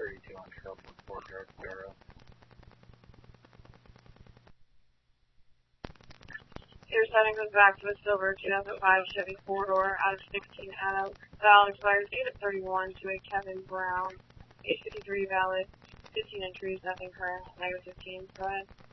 32 on trail from Fort York, Barrow. Your setting goes back to a silver 2005 Chevy 4-door out of 16 Adams. Valid expires 8/31 to a Kevin Brown. Age 53 valid. 15 entries, nothing current. -15. Go ahead.